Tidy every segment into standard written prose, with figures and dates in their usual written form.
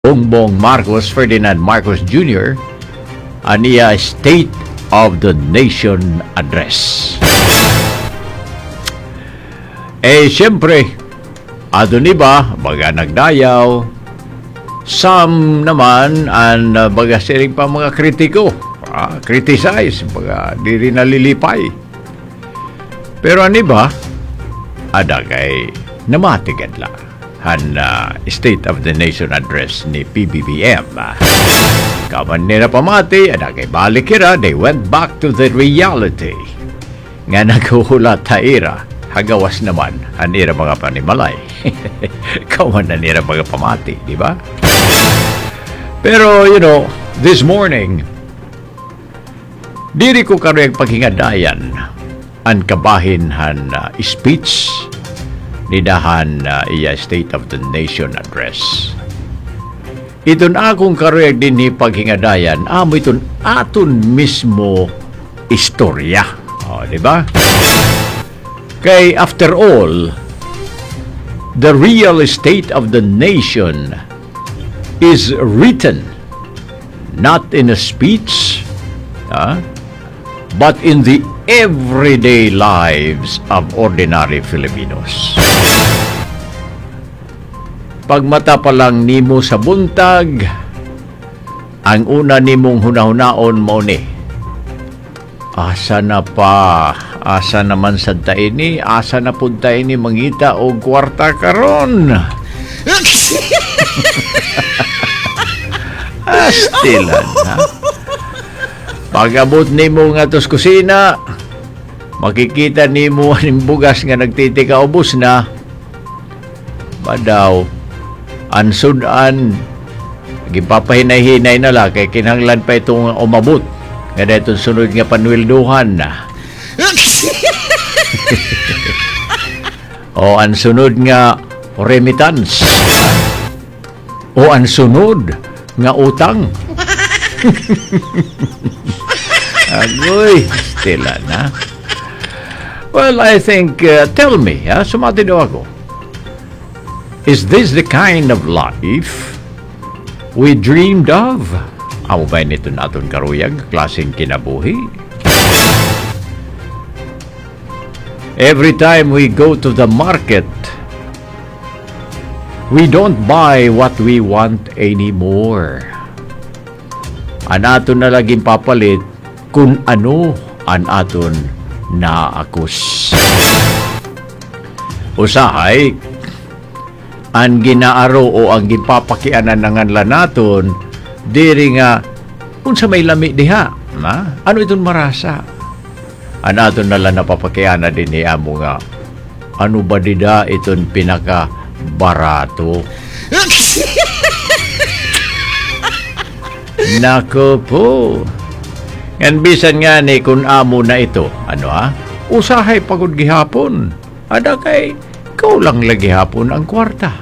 Bongbong Marcos Ferdinand Marcos Jr. aniya State of the Nation Address. Siyempre, adun iba, baga nagdayaw, some naman, baga siring pa mga kritiko, criticize, baga di rin nalilipay. Pero iba, ada kay namatigad lang State of the Nation Address ni PBBM. Kaman nila pamati, kay balik ira, they went back to the reality. Nga naghuhulat ira, hagawas naman, anira mga panimalay. Kaman na nila mga pamati, di ba? Pero, this morning, diri ko kareng paghingadayan ang kabahin speech nidahan iya State of the Nation Address. Iton akong kareg din ni paghingadayan, amo iton aton mismo istorya. Di ba? Kay after all, the real state of the nation is written not in a speech, but in the everyday lives of ordinary Filipinos. Pagmata pa lang nimo sa buntag, ang una nimong hunahunaon mo ni, asa naman sa taini, asa na punta ini mangita o kwarta karon. Astilan, ha? Pag-abot nimo nga tos kusina, makikita nimo ang bugas nga nagtitika ubos na. Badaw, ansudan, gipapahinay-hinay na lang, kay kinahanglan pa itong umabot. Nga itong sunod nga panwilduhan na. O ang sunod nga remittance. O ang sunod nga utang. Agoy, stila na. Well, I think, tell me, sumati daw ako. Is this the kind of life we dreamed of? Amo ba nito naton karuyag, klaseng kinabuhi? Every time we go to the market, we don't buy what we want anymore. An aton na laging papalit kung ano an aton naakus. Usahay, ang ginaaro o ang gipapakianan nanganla naton, diri nga, unsa may lami diha, ano itong marasa? An aton nalang napapakianan din ni amo nga, ano ba dida itong pinaka barato? Nako po. Yan bisan nga ni kung amo na ito, usahay pagod gihapon. Ada kay, ikaw lang lagi hapon ang kwarta.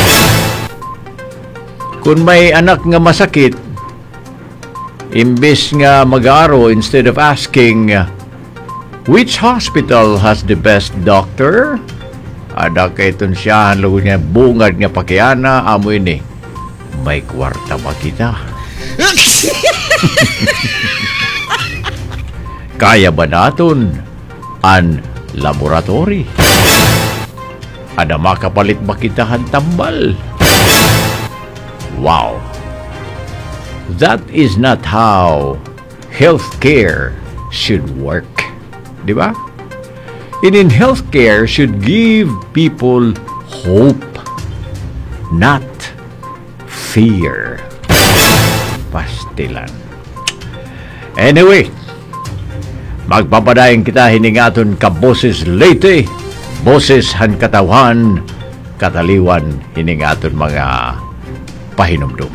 Kung may anak nga masakit, imbis nga mag-aro, instead of asking, which hospital has the best doctor? Ada kay itong siya, lago niya, bungad nga pakiana, amo ini, may kwarta ba kita? Kaya ba naton ang laboratory? Ada makapalit ba kitahan tambal? Wow! That is not how healthcare should work. Di ba? In healthcare should give people hope, not fear. Pastilan. Anyway, magpapadayon kita hiningaton ka boses late, boses han katawan, kataliwan hiningaton mga pahinumdum.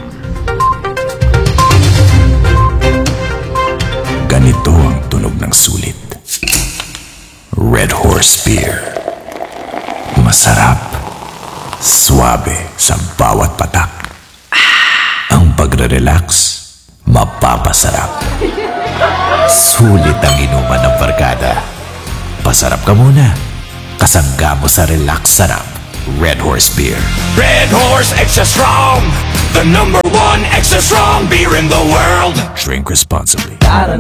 Ganito ang tunog ng sulit. Red Horse Beer. Masarap, swabe sa bawat patak. Ang pagre-relax, mapapasarap. Sulit ang inuman ng barkada. Pasarap ka muna. Kasangga mo sa relax sarap. Red Horse Beer. Red Horse Extra Strong. The #1 extra strong beer in the world. Drink responsibly.